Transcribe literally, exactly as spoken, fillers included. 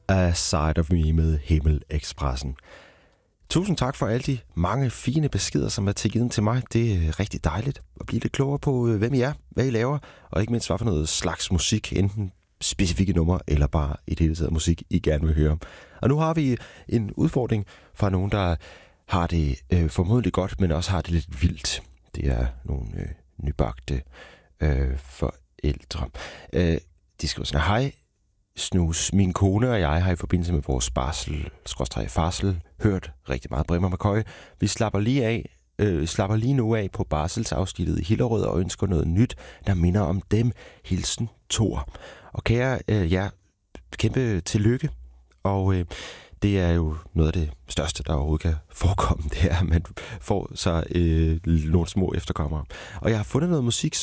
A Side of Me med Himmel-Ekspressen. Tusind tak for alle de mange fine beskeder, som er tilgivet til mig. Det er rigtig dejligt at blive lidt klogere på, hvem I er, hvad I laver, og ikke mindst, hvad for noget slags musik, enten specifikke numre, eller bare i det hele taget musik, I gerne vil høre. Og nu har vi en udfordring fra nogen, der har det øh, formodentlig godt, men også har det lidt vildt. Det er nogle øh, nybagte øh, forældre. Øh, de skriver sådan, hej, Snus, min kone og jeg har i forbindelse med vores barsel, skråstreg farsel, hørt rigtig meget Bremer McCoy. Vi slapper lige af, øh, slapper lige nu af på barselsafsnittet i Hillerød og ønsker noget nyt, der minder om dem. Hilsen Thor. Og kære øh, jer, kæmpe tillykke. Og øh, det er jo noget af det største, der overhovedet kan forekomme, det er, at man får så øh, nogle små efterkommere. Og jeg har fundet noget musik,